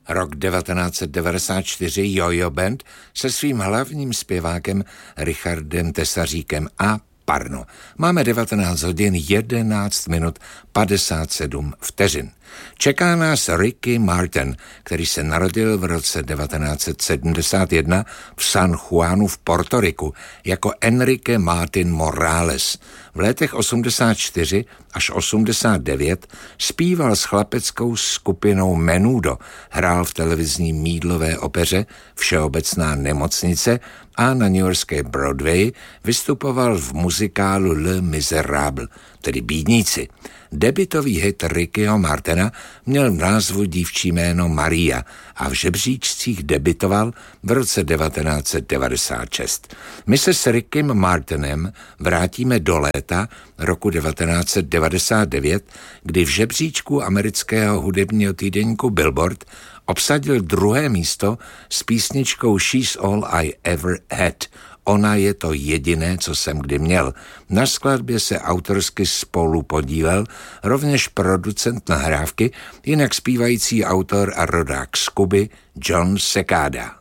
Rok 1994 Yo-Yo Band se svým hlavním zpěvákem Richardem Tesaříkem a Parno. Máme 19 hodin 11 minut 57 vteřin. Čeká nás Ricky Martin, který se narodil v roce 1971 v San Juanu v Portoriku jako Enrique Martin Morales. V letech 84 až 89 zpíval s chlapeckou skupinou Menudo, hrál v televizní mýdlové opeře Všeobecná nemocnice a na newyorské Broadway vystupoval v muzikálu Le Miserable, tedy Bídníci. Debutový hit Rickyho Martina měl v názvu dívčí jméno Maria a v žebříčcích debutoval v roce 1996. My se s Rickym Martinem vrátíme do léta roku 1999, kdy v žebříčku amerického hudebního týdeníku Billboard obsadil 2. místo s písničkou She's All I Ever Had. Ona je to jediné, co jsem kdy měl. Na skladbě se autorsky spolu podílel rovněž producent nahrávky, jinak zpívající autor a rodák z Kuby John Secada.